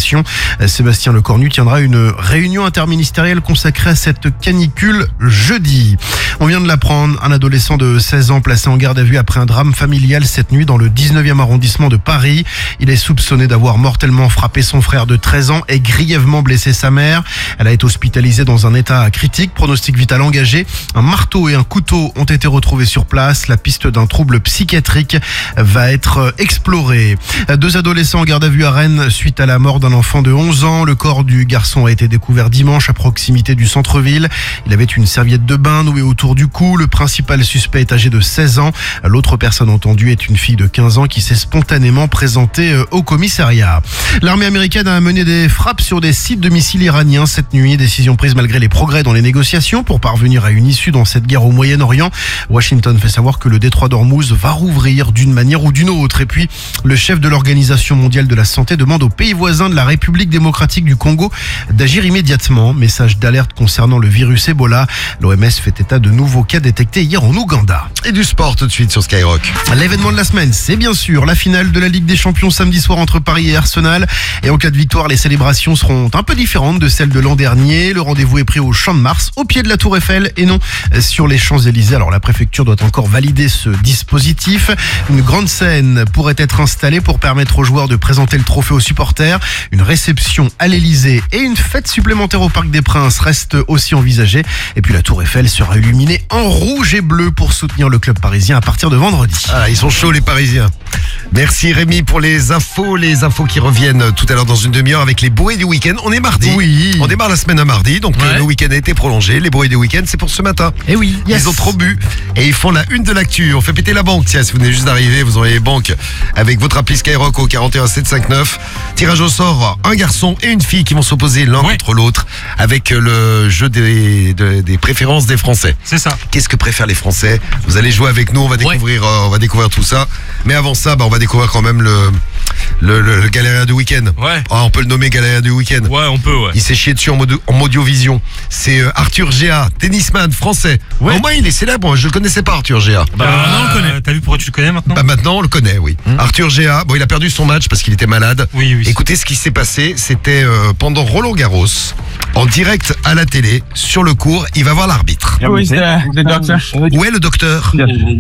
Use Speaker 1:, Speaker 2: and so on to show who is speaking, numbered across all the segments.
Speaker 1: négociations. Sébastien Lecornu tiendra une réunion interministérielle consacrée à cette canicule jeudi. On vient de l'apprendre, un adolescent de 16 ans placé en garde à vue après un drame familial cette nuit dans le 19e arrondissement de Paris. Il est soupçonné d'avoir mortellement frappé son frère de 13 ans et grièvement blessé sa mère. Elle a été hospitalisée dans un état critique, pronostic vital engagé. Un marteau et un couteau ont été retrouvés sur place. La piste d'un trouble psychiatrique va être explorée. 2 adolescents en garde à vue à Rennes suite à la mort d'un enfant de 11 ans. Le corps du garçon a été découvert dimanche à proximité du centre-ville. Il avait une serviette de bain nouée autour du cou. Le principal suspect est âgé de 16 ans. L'autre personne entendue est une fille de 15 ans qui s'est spontanément présentée au commissariat. L'armée américaine a mené des frappes sur des sites de missiles iraniens cette nuit. Décision prise malgré les progrès dans les négociations pour parvenir à une issue dans cette guerre au Moyen-Orient. Washington fait savoir que le détroit d'Ormuz va rouvrir d'une manière ou d'une autre. Et puis, le chef de l'Organisation mondiale de la santé demande aux pays voisins de la République démocratique du Congo d'agir immédiatement. Message d'alerte concernant le virus Ebola. L'OMS fait état de nouveaux cas détectés hier en Ouganda.
Speaker 2: Et du sport tout de suite sur Skyrock.
Speaker 1: L'événement de la semaine, c'est bien sûr la finale de la Ligue des Champions samedi soir entre Paris et Arsenal. Et en cas de victoire, les célébrations seront un peu différentes de celles de l'an dernier. Le rendez-vous est pris au Champ de Mars, au pied de la Tour Eiffel et non sur les Champs-Élysées. Alors la préfecture doit encore valider ce dispositif. Une grande scène pourrait être installée pour permettre aux joueurs de présenter le trophée aux supporters. Une réception à l'Élysée et une fête supplémentaire au Parc des Princes restent aussi envisagées. Et puis la Tour Eiffel sera illuminée en rouge et bleu pour soutenir le club parisien à partir de vendredi.
Speaker 2: Ah, ils sont chauds les Parisiens. Merci Rémi pour les infos qui reviennent tout à l'heure dans une demi-heure avec les bruits du week-end. On est mardi.
Speaker 1: Oui.
Speaker 2: On démarre la semaine à mardi, donc le week-end a été prolongé. Les bruits du week-end, c'est pour ce matin.
Speaker 1: Et oui. Yes.
Speaker 2: Ils ont trop bu et ils font la une de l'actu. On fait péter la banque. Tiens, si vous venez juste d'arriver, vous aurez les banques avec votre appli Skyrock au 41 759. Tirage au sort, un garçon et une fille qui vont s'opposer l'un contre l'autre avec le jeu des préférences des Français.
Speaker 3: C'est ça.
Speaker 2: Qu'est-ce que préfèrent les Français? Vous allez jouer avec nous, on va découvrir tout ça. Mais avant ça, on va découvrir quand même le galérien du week-end.
Speaker 3: Ouais.
Speaker 2: Ah, on peut le nommer galérien du week-end.
Speaker 3: Ouais, on peut, ouais.
Speaker 2: Il s'est chié dessus en Audiovision. C'est Arthur Géa, tennisman français.
Speaker 3: Ouais.
Speaker 2: Au moins, il est célèbre. Je le connaissais pas, Arthur Géa.
Speaker 3: Non, on le connaît. T'as vu pourquoi tu le connais maintenant?
Speaker 2: Maintenant, on le connaît, oui. Arthur Géa, il a perdu son match parce qu'il était malade.
Speaker 3: Oui.
Speaker 2: Écoutez ce qui s'est passé. C'était pendant Roland Garros, en direct à la télé, sur le court. Il va voir l'arbitre.
Speaker 4: Who is the doctor?
Speaker 2: Où est le docteur?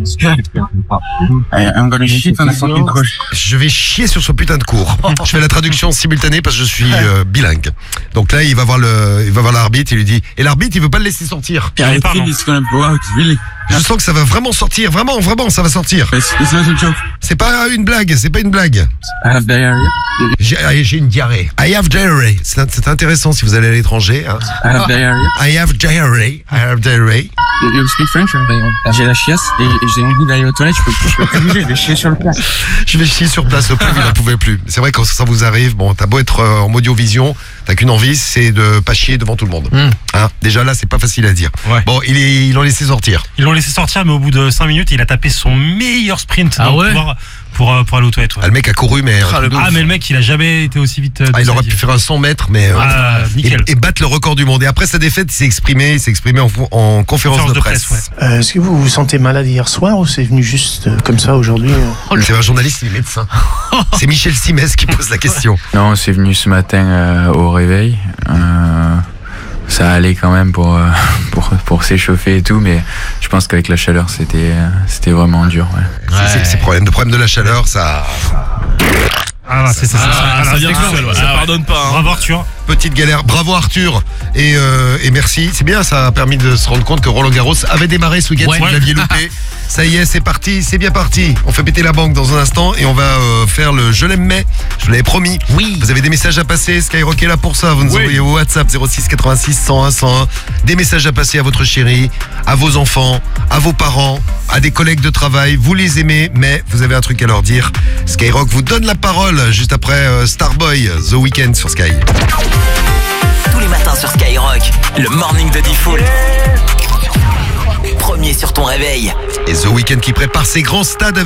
Speaker 4: I'm gonna shit on the fucking coach.
Speaker 2: Je vais chier sur ce putain de cours. Je fais la traduction simultanée parce que je suis bilingue. Donc là, il va voir l'arbitre, il lui dit, et l'arbitre, il veut pas le laisser sortir.
Speaker 4: I think it's gonna blow out, really.
Speaker 2: Je sens que ça va vraiment sortir, vraiment, ça va sortir.
Speaker 4: It's not a joke.
Speaker 2: C'est pas une blague.
Speaker 4: I have diarrhea.
Speaker 2: J'ai une diarrhée. I have diarrhea. C'est intéressant si vous allez à l'étranger. Hein.
Speaker 4: I have diarrhea.
Speaker 2: I have diarrhea.
Speaker 4: You speak French? J'ai la chiasse et j'ai envie d'aller aux toilettes, je peux plus bouger, je vais chier sur le place.
Speaker 2: Je vais chier sur place, le pauvre, il n'en pouvait plus. C'est vrai, quand ça vous arrive, t'as beau être en audiovision, t'as qu'une envie, c'est de pas chier devant tout le monde. Hein, déjà là, c'est pas facile à dire.
Speaker 3: Ouais.
Speaker 2: Bon, ils l'ont laissé sortir.
Speaker 3: Ils l'ont laissé sortir, mais au bout de 5 minutes, il a tapé son meilleur sprint pour aller aux toilettes. Ouais.
Speaker 2: Ah, le mec a couru, mais...
Speaker 3: mais le mec, il a jamais été aussi vite.
Speaker 2: Il aurait pu faire un 100 mètres, mais...
Speaker 3: nickel.
Speaker 2: Et battre le record du monde. Et après sa défaite, il s'est exprimé en conférence de presse.
Speaker 3: Ouais.
Speaker 5: Est-ce que vous vous sentez malade hier soir ou c'est venu juste comme ça aujourd'hui?
Speaker 2: C'est un journaliste, il est médecin. C'est Michel Simès qui pose la question.
Speaker 6: Non, c'est venu ce matin au réveil. Ça allait quand même pour s'échauffer et tout, mais je pense qu'avec la chaleur, c'était vraiment dur. Ouais.
Speaker 2: C'est le problème de la chaleur, ça...
Speaker 3: C'est ça.
Speaker 7: Ça vient tout seul, ça pardonne pas. Hein.
Speaker 3: Bravo Arthur.
Speaker 2: Petite galère. Bravo Arthur. Et merci. C'est bien, ça a permis de se rendre compte que Roland Garros avait démarré ce week-end si vous l'aviez loupé. Ça y est, c'est parti, c'est bien parti. On fait péter la banque dans un instant et on va faire le Je l'aime mais. Je vous l'avais promis.
Speaker 7: Oui.
Speaker 2: Vous avez des messages à passer. Skyrock est là pour ça. Vous nous envoyez au WhatsApp 06 86 101 101. Des messages à passer à votre chérie, à vos enfants, à vos parents, à des collègues de travail. Vous les aimez, mais vous avez un truc à leur dire. Skyrock vous donne la parole juste après Starboy, The Weeknd sur Sky.
Speaker 8: Tous les matins sur Skyrock, le morning de Diffoul. Premier sur ton réveil.
Speaker 2: Et The Weeknd qui prépare ses grands stades avec